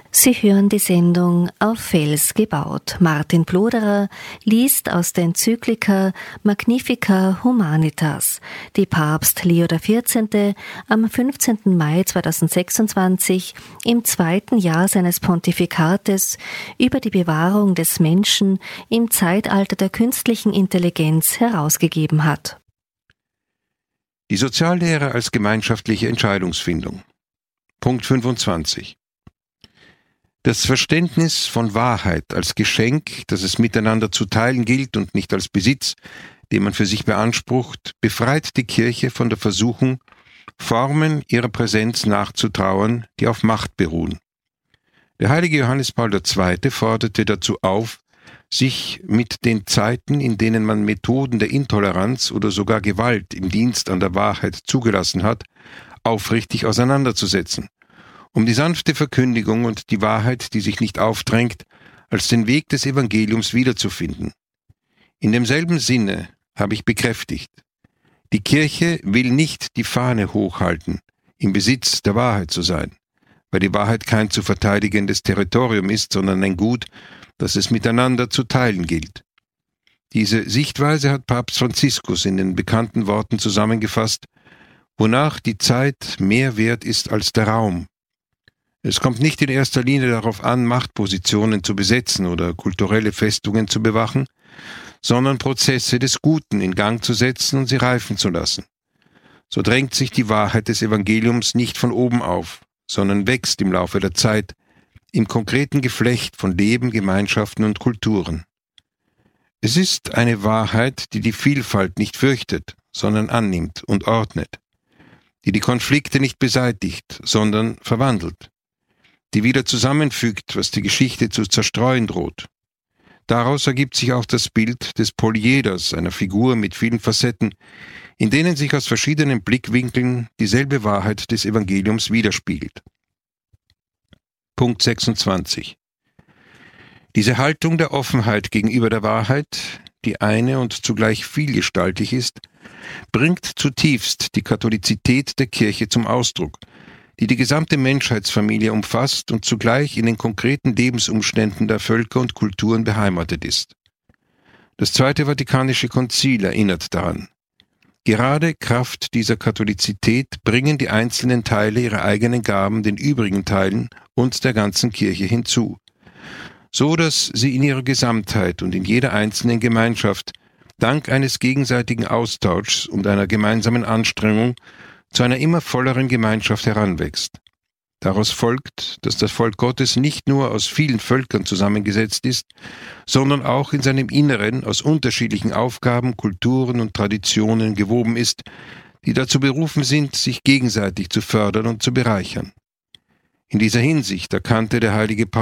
Sie hören die Sendung Auf Fels gebaut. Martin Ploderer liest aus der Enzyklika Magnifica Humanitas, die Papst Leo XIV. Am 15. Mai 2026 im 2. Jahr seines Pontifikates über die Bewahrung des Menschen im Zeitalter der künstlichen Intelligenz herausgegeben hat. Die Soziallehre als gemeinschaftliche Entscheidungsfindung. Punkt 25. Das Verständnis von Wahrheit als Geschenk, das es miteinander zu teilen gilt und nicht als Besitz, den man für sich beansprucht, befreit die Kirche von der Versuchung, Formen ihrer Präsenz nachzutrauern, die auf Macht beruhen. Der heilige Johannes Paul II. Forderte dazu auf, sich mit den Zeiten, in denen man Methoden der Intoleranz oder sogar Gewalt im Dienst an der Wahrheit zugelassen hat, aufrichtig auseinanderzusetzen, um die sanfte Verkündigung und die Wahrheit, die sich nicht aufdrängt, als den Weg des Evangeliums wiederzufinden. In demselben Sinne habe ich bekräftigt, die Kirche will nicht die Fahne hochhalten, im Besitz der Wahrheit zu sein, weil die Wahrheit kein zu verteidigendes Territorium ist, sondern ein Gut, das es miteinander zu teilen gilt. Diese Sichtweise hat Papst Franziskus in den bekannten Worten zusammengefasst, wonach die Zeit mehr wert ist als der Raum. Es kommt nicht in erster Linie darauf an, Machtpositionen zu besetzen oder kulturelle Festungen zu bewachen, sondern Prozesse des Guten in Gang zu setzen und sie reifen zu lassen. So drängt sich die Wahrheit des Evangeliums nicht von oben auf, sondern wächst im Laufe der Zeit im konkreten Geflecht von Leben, Gemeinschaften und Kulturen. Es ist eine Wahrheit, die die Vielfalt nicht fürchtet, sondern annimmt und ordnet, die Konflikte nicht beseitigt, sondern verwandelt, die wieder zusammenfügt, was die Geschichte zu zerstreuen droht. Daraus ergibt sich auch das Bild des Polyeders, einer Figur mit vielen Facetten, in denen sich aus verschiedenen Blickwinkeln dieselbe Wahrheit des Evangeliums widerspiegelt. Punkt 26. Diese Haltung der Offenheit gegenüber der Wahrheit, die eine und zugleich vielgestaltig ist, bringt zutiefst die Katholizität der Kirche zum Ausdruck, die gesamte Menschheitsfamilie umfasst und zugleich in den konkreten Lebensumständen der Völker und Kulturen beheimatet ist. Das Zweite Vatikanische Konzil erinnert daran. Gerade Kraft dieser Katholizität bringen die einzelnen Teile ihre eigenen Gaben den übrigen Teilen und der ganzen Kirche hinzu, so dass sie in ihrer Gesamtheit und in jeder einzelnen Gemeinschaft dank eines gegenseitigen Austauschs und einer gemeinsamen Anstrengung zu einer immer volleren Gemeinschaft heranwächst. Daraus folgt, dass das Volk Gottes nicht nur aus vielen Völkern zusammengesetzt ist, sondern auch in seinem Inneren aus unterschiedlichen Aufgaben, Kulturen und Traditionen gewoben ist, die dazu berufen sind, sich gegenseitig zu fördern und zu bereichern. In dieser Hinsicht erkannte der heilige